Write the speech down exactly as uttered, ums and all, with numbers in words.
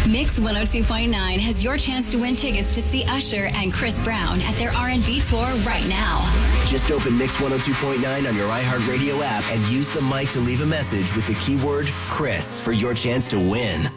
Mix one oh two point nine has your chance to win tickets to see Usher and Chris Brown at their R and B tour right now. Just open Mix one oh two point nine on your iHeartRadio app and use the mic to leave a message with the keyword Chris for your chance to win.